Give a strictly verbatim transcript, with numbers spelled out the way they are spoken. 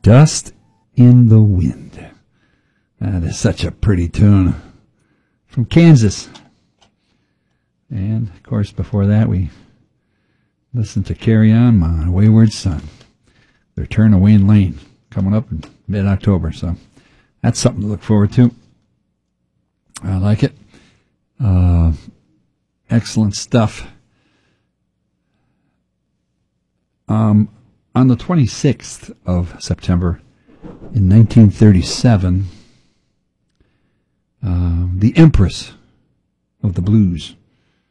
Dust in the Wind. That is such a pretty tune. From Kansas. And, of course, before that, we listened to Carry On, My Wayward Son. The Return of Wayne Lane, coming up in mid-October. So that's something to look forward to. I like it. Uh, excellent stuff. Um, on the twenty-sixth of September in nineteen thirty-seven, uh, the Empress of the Blues,